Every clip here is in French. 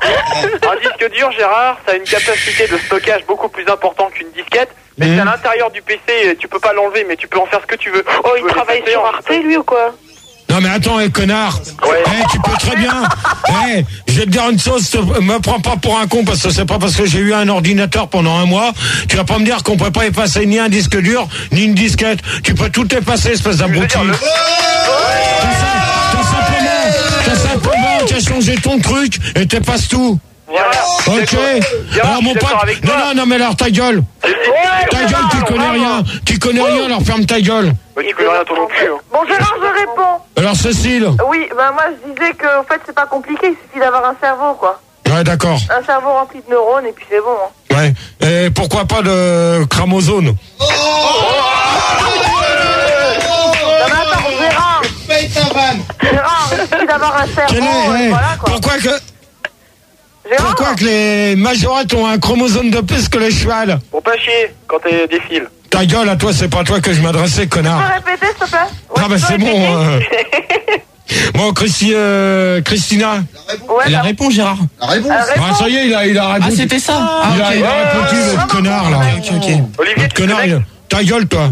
Un disque dur, Gérard, ça a une capacité de stockage beaucoup plus importante qu'une disquette. Mais c'est à l'intérieur du PC, tu peux pas l'enlever, mais tu peux en faire ce que tu veux. Oh, il travaille sur Arte, lui, ou quoi? Non mais attends, connard. Ouais. Tu peux très bien. Je vais te dire une chose, me prends pas pour un con parce que c'est pas parce que j'ai eu un ordinateur pendant un mois, tu vas pas me dire qu'on peut pas effacer ni un disque dur ni une disquette. Tu peux tout effacer, espèce d'abruti. T'as simplement qu'à changer ton truc et t'effaces tout. Ok. Alors mon pote. Non mais alors ta gueule. Ta gueule, tu connais rien, alors ferme ta gueule. Tu connais rien toi non plus. Bon, Gérard, je réponds. Alors Cécile. Oui, bah moi je disais que en fait c'est pas compliqué, il suffit d'avoir un cerveau, quoi. Ouais, d'accord. Un cerveau rempli de neurones et puis c'est bon. Hein. Ouais. Et pourquoi pas de chromosome? Non mais attends, Gérard. Gérard, il suffit d'avoir un cerveau. Voilà, quoi. Pourquoi que les majorettes ont un chromosome de plus que les chevals? Pour pas chier quand t'es défile. Ta gueule, à toi, c'est pas à toi que je m'adressais, connard. Tu peux répéter, s'il te plaît? Ah bah c'est bon. Bon, Christina. Elle a répondu, Gérard. Ah, ça y est, il a répondu. Ah, c'était ça. Il a répondu, votre connard, là. Ok. Olivier, Votre connard, ta gueule, toi.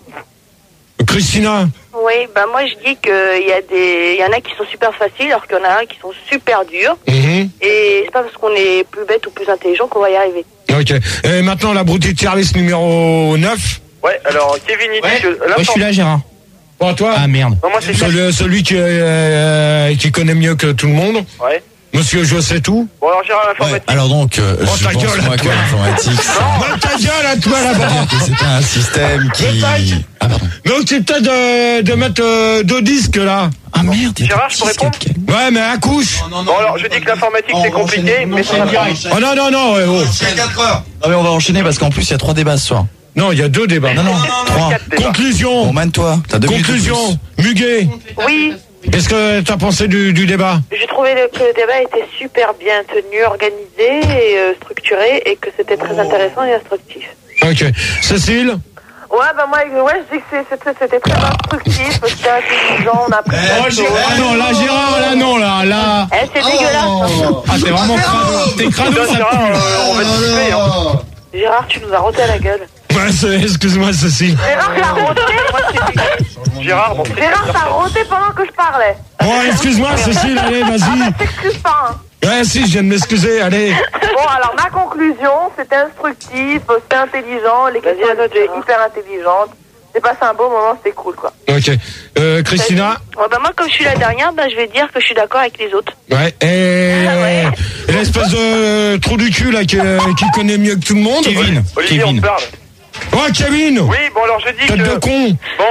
Christina. Oui, bah moi je dis qu'il y en a qui sont super faciles alors qu'il y en a un qui sont super durs. Et c'est pas parce qu'on est plus bête ou plus intelligent qu'on va y arriver. Ok. Et maintenant, l'abruti de service numéro 9. Ouais, alors Kevin il dit que... Ouais, je suis là, Gérard. Bon, toi. Ah merde. Non, moi c'est Celui qui connaît mieux que tout le monde. Ouais. Monsieur, je sais tout. Bon alors Gérard, l'informatique. Alors donc, ta je pense gueule, moi que toi. l'informatique, Ta gueule à toi là-bas. c'est un système qui... Ah pardon. Donc c'est peut-être de mettre 2 disques là. Ah merde. Gérard, je peux répondre? Ouais, mais accouche. Bon alors je dis que l'informatique c'est compliqué, mais c'est direct. Oh non. Non mais on va enchaîner parce qu'en plus il y a 3 débats ce soir. Non, il y a 2 débats. Non, 3. Conclusion. Bon, mène-toi. T'as 2 minutes. Conclusion. Muguet. Oui, Qu'est-ce que t'as pensé du débat? j'ai trouvé que le débat était super bien tenu, organisé et structuré et que c'était très intéressant et instructif. Ok. Cécile? Ouais, bah moi, je dis que c'était très instructif, c'était intelligent, on a appris. Ah non, là, Gérard, là, non, là. C'est dégueulasse. Ah, t'es vraiment crado. T'es crado, ça Gérard, pue. on va te tuer, hein. Gérard, tu nous as roté à la gueule. Ouais, excuse-moi, Cécile. Gérard, t'as roté. Gérard, bon, Gérard, t'as roté pendant que je parlais. Bon, excuse-moi, Cécile, allez, Ah bah, vas-y. t'excuses pas, hein. Ouais, si, je viens de m'excuser, allez. Bon, alors, ma conclusion, c'était instructif, c'était intelligent, les questions étaient hyper intelligentes. J'ai passé un beau moment, c'était cool, quoi. Ok. Christina? Ouais, bah moi, comme je suis la dernière, bah je vais dire que je suis d'accord avec les autres. Ouais. Et l'espèce de trou du cul, là, qui connaît mieux que tout le monde. Kevin. Olivier, on te parle. Oh, Kevin! Oui, bon alors je dis Tête que... de con! Bon,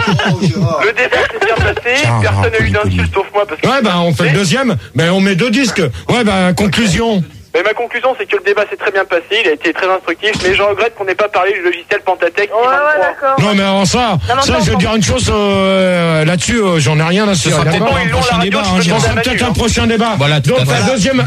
le débat s'est bien passé, personne n'a eu d'insulte sauf moi parce que... Ouais, bah, on fait le deuxième, mais on met 2 disques. Ouais, bah, conclusion. Mais ma conclusion, c'est que le débat s'est très bien passé, il a été très instructif, mais je regrette qu'on n'ait pas parlé du logiciel Pentatech. Ouais, d'accord. Non, mais alors ça, je vais dire une chose, là-dessus, j'en ai rien à se faire. Bon, ils l'ont la radio, On fera peut-être un prochain débat. Voilà, tout donc, à fait.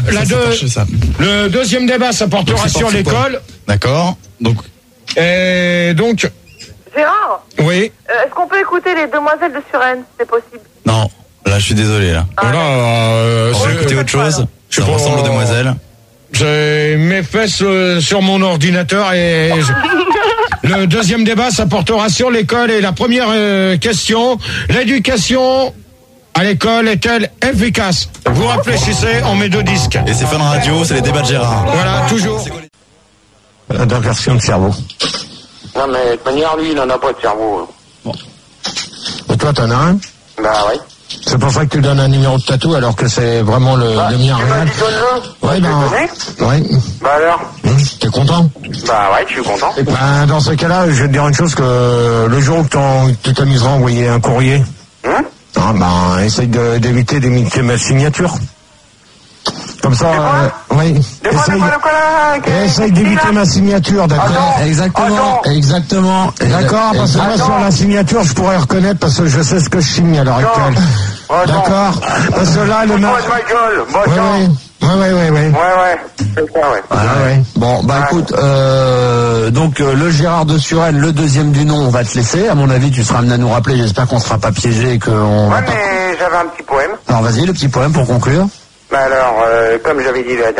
le deuxième débat, ça portera sur l'école. D'accord. Donc, Et donc, Gérard, oui. est-ce qu'on peut écouter les Demoiselles de Suresnes, c'est possible? non. Là, je suis désolé, là. Voilà, Écoutez autre chose. Je Ça ressemble aux demoiselles. J'ai mes fesses sur mon ordinateur et le deuxième débat, ça portera sur l'école. Et la première question, l'éducation à l'école est-elle efficace? Vous réfléchissez, on met 2 disques. Et c'est Fun Radio, c'est les débats de Gérard. Voilà, toujours. D'inversion de cerveau. Non mais de toute manière, lui, il en a pas de cerveau. Et toi, t'en as un? Bah ouais. C'est pour ça que tu donnes un numéro de tatou alors que c'est vraiment le mien Tu m'as réel. dit donne-le. Ouais, Tu ben, le connais? ouais. Bah alors? T'es content? Bah ouais, je suis content. Ben, dans ce cas-là, je vais te dire une chose, que le jour où tu t'amuseras à envoyer un courrier, essaye d'éviter d'imiter ma signature. Comme ça, oui. Essaye d'éviter ma signature, d'accord? Exactement. D'accord, parce que moi, sur la signature, je pourrais reconnaître parce que je sais ce que je signe à l'heure actuelle. D'accord? Parce que là, le Fous-toi de ma gueule. Bon, Ouais. C'est ça, ouais. Ouais. Bon, bah écoute, donc le Gérard de Suresnes, le deuxième du nom, on va te laisser. À mon avis, tu seras amené à nous rappeler. J'espère qu'on sera pas piégé et qu'on va pas... mais j'avais un petit poème. Alors vas-y, le petit poème pour conclure. Bah alors, comme j'avais dit la